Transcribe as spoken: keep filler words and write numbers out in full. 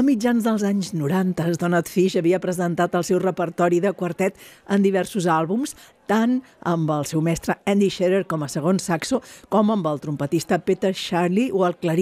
A mitjans dels anys noranta, Donald Fish havia presentat el seu repertori de quartet en diversos àlbums, tant amb el seu mestre Andy Shearer com a segon saxo, com amb el trompetista Peter Sharley o el clarí